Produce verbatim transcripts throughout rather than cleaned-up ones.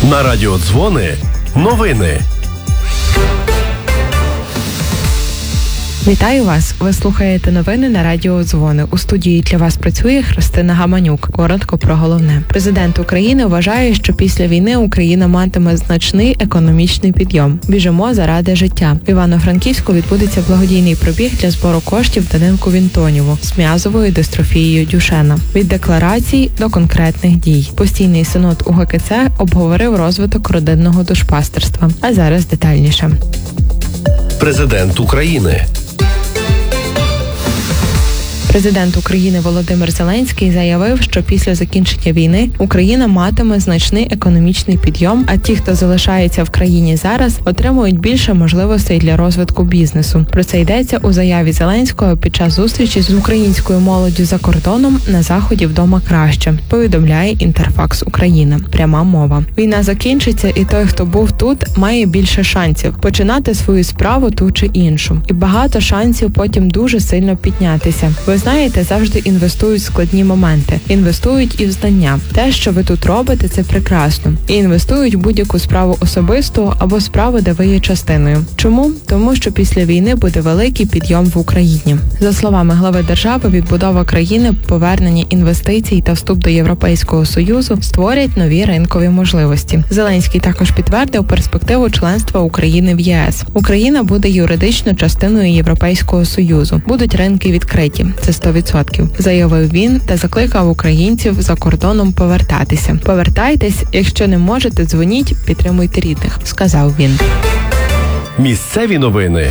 На радіо Дзвони новини. Вітаю вас! Ви слухаєте новини на радіо Дзвони. У студії для вас працює Христина Гаманюк. Коротко про головне. Президент України вважає, що після війни Україна матиме значний економічний підйом. Біжимо заради життя. В Івано-Франківську відбудеться благодійний пробіг для збору коштів Данилку Вінтонєву з м'язовою дистрофією Дюшена. Від декларацій до конкретних дій. Постійний синод у ге ка це обговорив розвиток родинного душпастерства. А зараз детальніше. Президент України. Президент України Володимир Зеленський заявив, що після закінчення війни Україна матиме значний економічний підйом, а ті, хто залишається в країні зараз, отримують більше можливостей для розвитку бізнесу. Про це йдеться у заяві Зеленського під час зустрічі з українською молоддю за кордоном на заході «Вдома краще», повідомляє Інтерфакс Україна. Пряма мова. Війна закінчиться, і той, хто був тут, має більше шансів починати свою справу ту чи іншу. І багато шансів потім дуже сильно піднятися. Ви знаєте, завжди інвестують в складні моменти. Інвестують і в знання. Те, що ви тут робите, це прекрасно. І інвестують в будь-яку справу особисту або справу, де ви є частиною. Чому? Тому що після війни буде великий підйом в Україні. За словами глави держави, відбудова країни, повернення інвестицій та вступ до Європейського Союзу створять нові ринкові можливості. Зеленський також підтвердив перспективу членства України в є ес. Україна буде юридично частиною Європейського Союзу. Будуть ринки відкриті. Це сто відсотків, заявив він та закликав українців за кордоном повертатися. Повертайтесь, якщо не можете, дзвоніть, підтримуйте рідних, сказав він. Місцеві новини.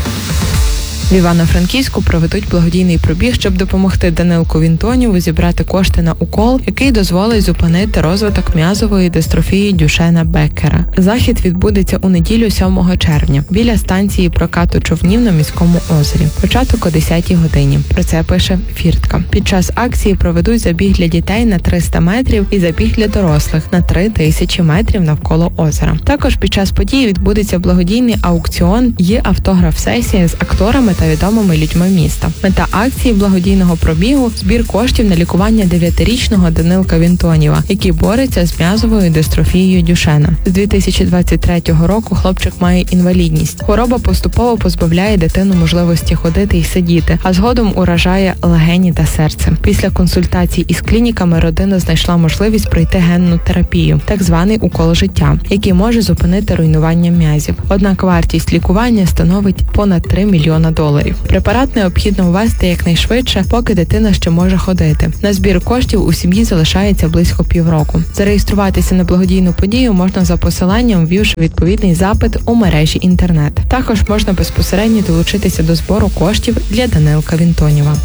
В Івано-Франківську проведуть благодійний пробіг, щоб допомогти Данилку Вінтонєву зібрати кошти на укол, який дозволить зупинити розвиток м'язової дистрофії Дюшена Беккера. Захід відбудеться у неділю сьомого червня біля станції прокату човнів на міському озері. Початок о десятій годині. Про це пише Фіртка. Під час акції проведуть забіг для дітей на триста метрів і забіг для дорослих на три тисячі метрів навколо озера. Також під час події відбудеться благодійний аукціон і автограф-сесія з акторами та відомими людьми міста. Мета акції благодійного пробігу – збір коштів на лікування дев'ятирічного Данилка Вінтонєва, який бореться з м'язовою дистрофією Дюшена. З дві тисячі двадцять третього року хлопчик має інвалідність. Хвороба поступово позбавляє дитину можливості ходити і сидіти, а згодом уражає легені та серце. Після консультацій із клініками родина знайшла можливість пройти генну терапію, так званий укол життя, який може зупинити руйнування м'язів. Однак вартість лікування становить понад три мільйона доларів. Препарат необхідно ввести якнайшвидше, поки дитина ще може ходити. На збір коштів у сім'ї залишається близько півроку. Зареєструватися на благодійну подію можна за посиланням, ввівши відповідний запит у мережі інтернет. Також можна безпосередньо долучитися до збору коштів для Данилка Вінтонєва.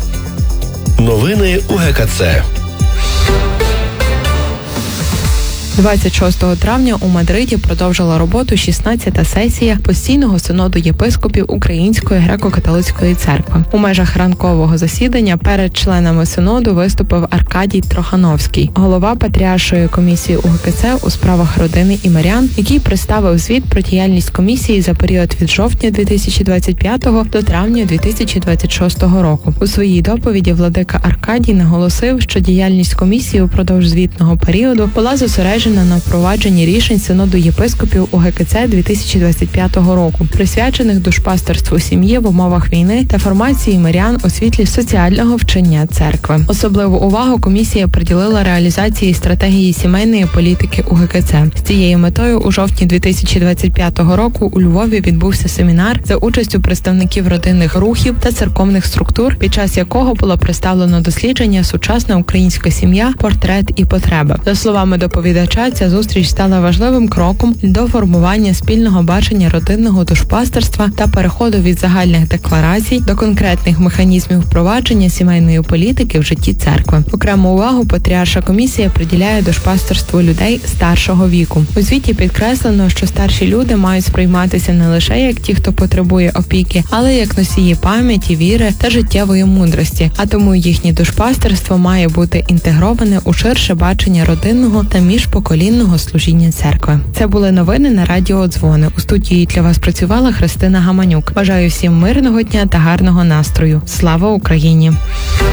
Новини у ге ка це. двадцять шостого травня у Мадриді продовжила роботу шістнадцята сесія постійного синоду єпископів Української греко-католицької церкви. У межах ранкового засідання перед членами синоду виступив Аркадій Трохановський, голова Патріаршої комісії у ге ка це у справах родини і мирян, який представив звіт про діяльність комісії за період від жовтня дві тисячі двадцять п'ятого до травня дві тисячі двадцять шостого року. У своїй доповіді владика Аркадій наголосив, що діяльність комісії упродовж звітного періоду була зосереджена на впровадженні рішень синоду єпископів у ге ка це дві тисячі двадцять п'ятого року, присвячених душпастерству сім'ї в умовах війни та формації мирян у світлі соціального вчення церкви. Особливу увагу комісія приділила реалізації стратегії сімейної політики у ге ка це. З цією метою у жовтні дві тисячі двадцять п'ятого року у Львові відбувся семінар за участю представників родинних рухів та церковних структур, під час якого було представлено дослідження «Сучасна українська сім'я. Портрет і потреба». За словами доповідача, ця зустріч стала важливим кроком до формування спільного бачення родинного душпастерства та переходу від загальних декларацій до конкретних механізмів впровадження сімейної політики в житті церкви. Окрему увагу Патріарша комісія приділяє душпастерству людей старшого віку. У звіті підкреслено, що старші люди мають сприйматися не лише як ті, хто потребує опіки, але як носії пам'яті, віри та життєвої мудрості, а тому їхнє душпастерство має бути інтегроване у ширше бачення родинного та міжпоколінного служіння церкви. Це були новини на радіо Дзвони. У студії для вас працювала Христина Гаманюк. Бажаю всім мирного дня та гарного настрою. Слава Україні!